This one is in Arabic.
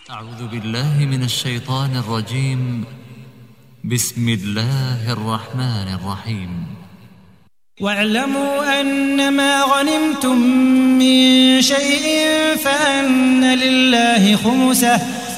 أعوذ بالله من الشيطان الرجيم. بسم الله الرحمن الرحيم. واعلموا أنما غنمتم من شيء فأن لله خمسه